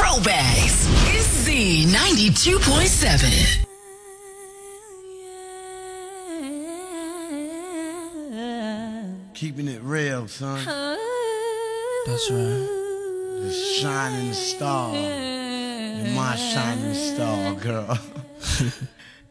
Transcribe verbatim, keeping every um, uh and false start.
throwbacks. It's Z ninety-two point seven. Keeping it real, son. That's right. The shining star. You're my shining star, girl.